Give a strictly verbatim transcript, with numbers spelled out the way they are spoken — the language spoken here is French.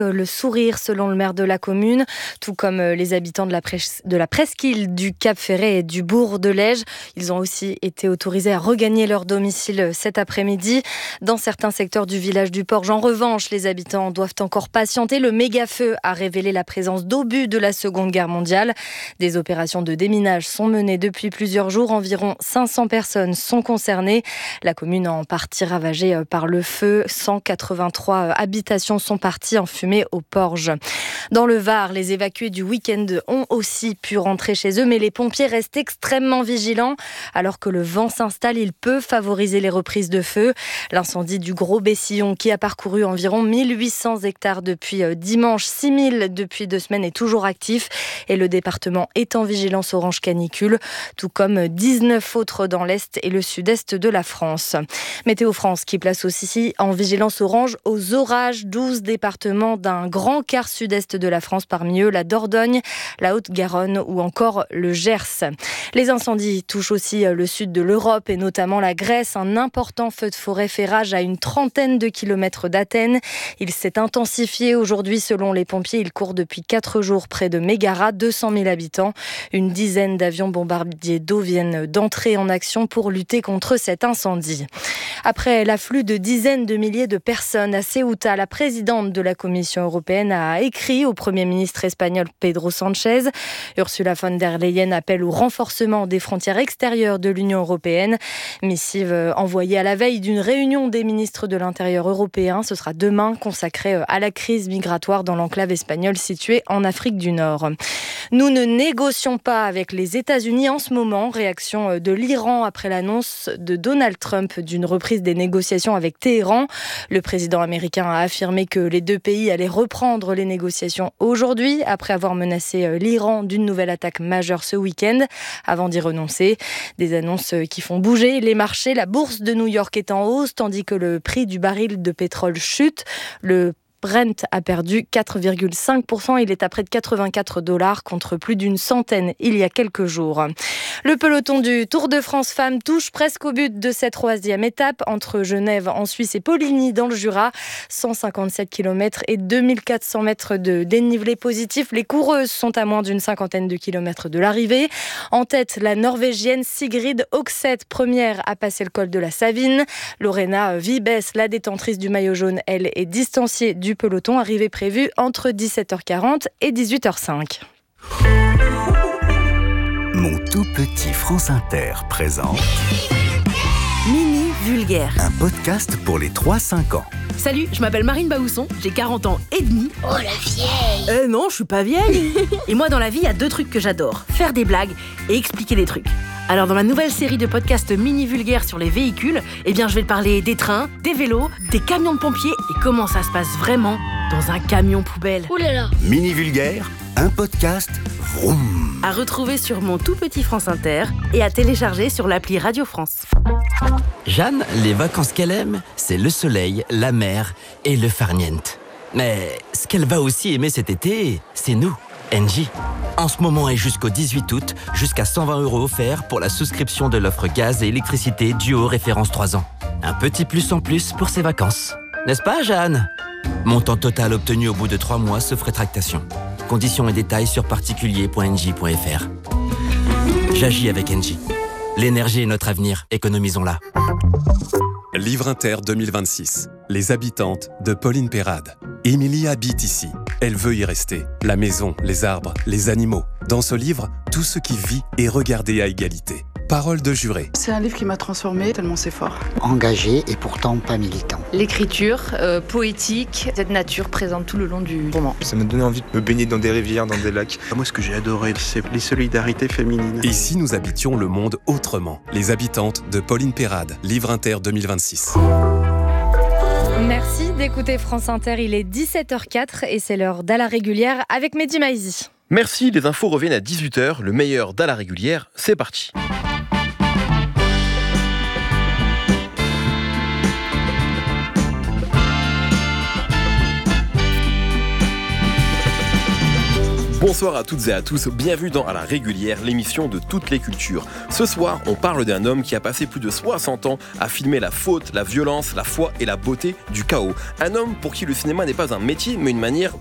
le sourire selon le maire de la commune, tout comme les habitants de la, pres- de la presqu'île du Cap Ferret et du bourg de Lège. Ils ont aussi été autorisés à regagner leur domicile cet après-midi. Dans certains secteurs du village du Porge, en revanche, les habitants doivent encore patienter. Le méga-feu a révélé la présence d'obus de la Seconde Guerre mondiale. Des opérations de déminage sont menées depuis plusieurs jours. Environ cinq cents personnes sont concernées. La commune en partie ravagée par le feu. cent quatre-vingt-trois habitations sont parties en fumée au Porge. Dans le Var, les évacués du week-end ont aussi pu rentrer chez eux, mais les pompiers restent extrêmement vigilants. Alors que le vent s'installe, il peut favoriser les reprises de feu. L'incendie du Gros Bessillon, qui a parcouru environ mille huit cents hectares depuis dimanche, six mille depuis deux semaines, est toujours actif. Et le département est en vigilance orange canicule, tout comme dix-neuf autres dans l'Est et le Sud-Est de la France. Météo France qui place aussi en vigilance orange aux orages, douze départements d'un grand quart sud-est de la France, parmi eux la Dordogne, la Haute-Garonne ou encore le Gers. Les incendies touchent aussi le sud de l'Europe et notamment la Grèce. Un important feu de forêt fait rage à une trentaine de kilomètres d'Athènes. Il s'est intensifié aujourd'hui selon les pompiers. Il court depuis quatre jours près de Mégara, deux cent mille habitants. Une dizaine d'avions bombardiers d'eau viennent d'entrer en action pour lutter contre cet incendie. Après l'afflux de dizaines de milliers de personnes à Ceuta, la présidente de la Commission européenne a écrit au Premier ministre espagnol Pedro Sánchez. Ursula von der Leyen appelle au renforcement des frontières extérieures de l'Union européenne. Missive envoyée à la veille d'une réunion des ministres de l'Intérieur européens. Ce sera demain, consacré à la crise migratoire dans l'enclave espagnole située en Afrique du Nord. Nous ne négocions pas avec les États-Unis en ce moment. Réaction de l'Iran après l'annonce de Donald Trump d'une reprise des négociations avec Téhéran. Le président américain a affirmé que les deux pays allaient reprendre les négociations aujourd'hui, après avoir menacé l'Iran d'une nouvelle attaque majeure ce week-end, avant d'y renoncer. Des annonces qui font bouger les marchés. La bourse de New York est en hausse, tandis que le prix du baril de pétrole chute. Le Brent a perdu quatre virgule cinq pour cent. Il est à près de quatre-vingt-quatre dollars contre plus d'une centaine il y a quelques jours. Le peloton du Tour de France Femmes touche presque au but de cette troisième étape entre Genève en Suisse et Poligny dans le Jura. cent cinquante-sept kilomètres et deux mille quatre cents mètres de dénivelé positif. Les coureuses sont à moins d'une cinquantaine de kilomètres de l'arrivée. En tête, la Norvégienne Sigrid Oxeth, première à passer le col de la Savine. Lorena Vibes, la détentrice du maillot jaune, elle est distanciée du peloton, arrivée prévue entre dix-sept heures quarante et dix-huit heures cinq. Mon tout petit France Inter présente Mini Vulgaire, un podcast pour les trois cinq ans. Salut, je m'appelle Marine Baousson, j'ai quarante ans et demi. Oh la vieille. Euh non, je suis pas vieille. Et moi dans la vie, il y a deux trucs que j'adore, faire des blagues et expliquer des trucs. Alors dans ma nouvelle série de podcasts mini vulgaires sur les véhicules, eh bien je vais te parler des trains, des vélos, des camions de pompiers et comment ça se passe vraiment dans un camion poubelle. Ouh là là. Mini Vulgaire, un podcast vroom. À retrouver sur mon tout petit France Inter et à télécharger sur l'appli Radio France. Jeanne, les vacances qu'elle aime, c'est le soleil, la mer et le farniente. Mais ce qu'elle va aussi aimer cet été, c'est nous, Engie. En ce moment et jusqu'au dix-huit août, jusqu'à cent vingt euros offerts pour la souscription de l'offre gaz et électricité Duo référence trois ans. Un petit plus en plus pour ses vacances. N'est-ce pas, Jeanne ? Montant total obtenu au bout de trois mois sauf rétractation. Conditions et détails sur particulier point engie point f r. J'agis avec Engie. L'énergie est notre avenir, économisons-la. Livre Inter deux mille vingt-six. Les habitantes de Pauline Perrade. Émilie habite ici. Elle veut y rester. La maison, les arbres, les animaux. Dans ce livre, tout ce qui vit est regardé à égalité. Parole de juré. C'est un livre qui m'a transformée tellement c'est fort. Engagé et pourtant pas militant. L'écriture euh, poétique, cette nature présente tout le long du roman. Ça m'a donné envie de me baigner dans des rivières, dans des lacs. Moi, ce que j'ai adoré, c'est les solidarités féminines. Et si nous habitions le monde autrement ? Les habitantes de Pauline Perrade. Livre Inter deux mille vingt-six. Merci d'écouter France Inter. Il est dix-sept heures quatre et c'est l'heure d'À la régulière avec Mehdi Maizi. Merci, les infos reviennent à dix-huit heures. Le meilleur d'À la régulière, c'est parti. Bonsoir à toutes et à tous, bienvenue dans À la régulière, l'émission de toutes les cultures. Ce soir, on parle d'un homme qui a passé plus de soixante ans à filmer la faute, la violence, la foi et la beauté du chaos. Un homme pour qui le cinéma n'est pas un métier, mais une manière